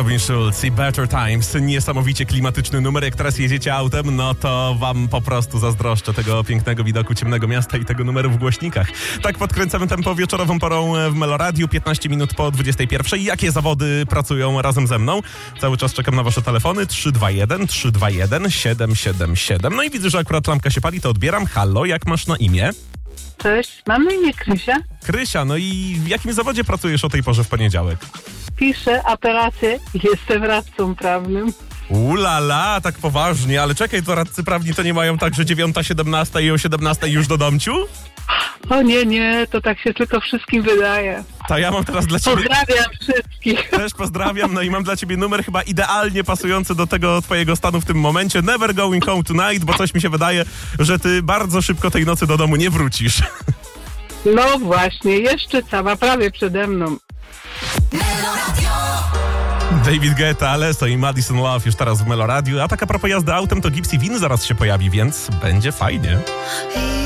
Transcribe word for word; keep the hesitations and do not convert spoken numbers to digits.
Robin Schulz i Better Times. Niesamowicie klimatyczny numer. Jak teraz jedziecie autem, no to wam po prostu zazdroszczę tego pięknego widoku ciemnego miasta i tego numeru w głośnikach. Tak podkręcamy tempo wieczorową porą w Meloradiu. piętnaście minut po dwudziestej pierwszej. Jakie zawody pracują razem ze mną? Cały czas czekam na wasze telefony. trzy dwa jeden, trzy dwa jeden, siedem siedem siedem. No i widzę, że akurat lampka się pali, to odbieram. Halo, jak masz na imię? Cześć, mam na imię Krysia. Krysia, no i w jakim zawodzie pracujesz o tej porze w poniedziałek? Piszę apelację i jestem radcą prawnym. Ulala, tak poważnie, ale czekaj, to radcy prawni to nie mają tak, że dziewiąta, siedemnasta i o siedemnastej już do domciu? O nie, nie, to tak się tylko wszystkim wydaje. To ja mam teraz dla ciebie... Pozdrawiam wszystkich. Też pozdrawiam, no i mam dla ciebie numer chyba idealnie pasujący do tego twojego stanu w tym momencie. Never going home tonight, bo coś mi się wydaje, że ty bardzo szybko tej nocy do domu nie wrócisz. No właśnie, jeszcze cała, prawie przede mną. David Guetta, Alesso i Madison Love już teraz w Meloradiu. A tak a propos jazdy autem, to Gypsy Vin zaraz się pojawi, więc będzie fajnie.